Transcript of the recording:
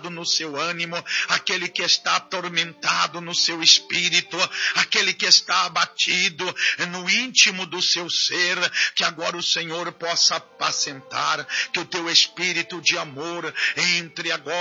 abalado no seu ânimo, aquele que está atormentado no seu espírito, aquele que está abatido no íntimo do seu ser, que agora o Senhor possa apacentar, que o teu espírito de amor entre agora